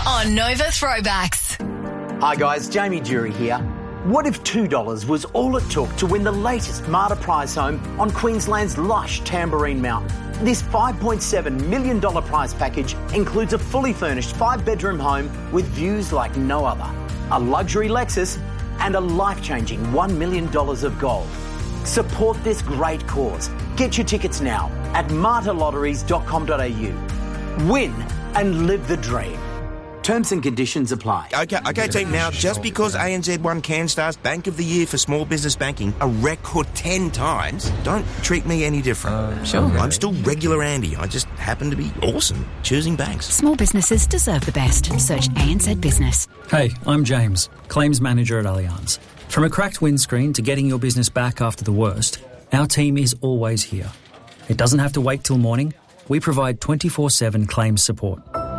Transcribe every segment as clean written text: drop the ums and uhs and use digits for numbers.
on Nova Throwbacks. Hi guys, Jamie Jury here. What if $2 was all it took to win the latest Marta prize home on Queensland's lush Tamborine Mountain? This $5.7 million prize package includes a fully furnished 5-bedroom home with views like no other, a luxury Lexus and a life-changing $1 million of gold. Support this great cause. Get your tickets now at martalotteries.com.au. Win and live the dream. Terms and conditions apply. Okay, team, now, just because ANZ won CanStar's Bank of the Year for small business banking a record 10 times, don't treat me any different. Sure. I'm still regular Andy. I just happen to be awesome choosing banks. Small businesses deserve the best. Search ANZ Business. Hey, I'm James, Claims Manager at Allianz. From a cracked windscreen to getting your business back after the worst, our team is always here. It doesn't have to wait till morning. We provide 24/7 claims support.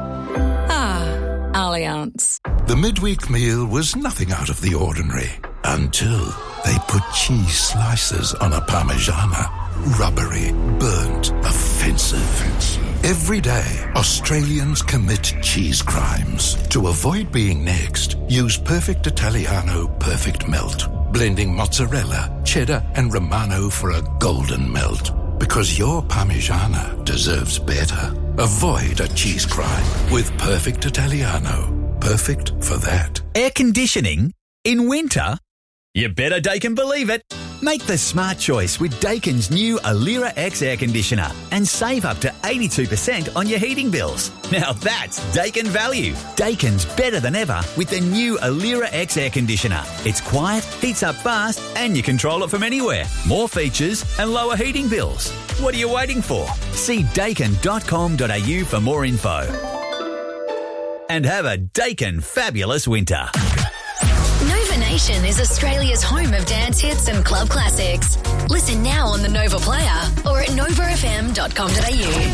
Allianz. The midweek meal was nothing out of the ordinary until they put cheese slices on a Parmigiana. Rubbery, burnt, offensive. Every day, Australians commit cheese crimes. To avoid being next, use Perfect Italiano Perfect Melt, blending mozzarella, cheddar and Romano for a golden melt. Because your Parmigiana deserves better. Avoid a cheese crime with Perfect Italiano. Perfect for that. Air conditioning in winter? You better Daikin believe it. Make the smart choice with Daikin's new Alira X air conditioner and save up to 82% on your heating bills. Now that's Daikin value. Daikin's better than ever with the new Alira X air conditioner. It's quiet, heats up fast, and you control it from anywhere. More features and lower heating bills. What are you waiting for? See daikin.com.au for more info. And have a Daikin fabulous winter. Nova Nation is Australia's home of dance hits and club classics. Listen now on the Nova Player or at novafm.com.au.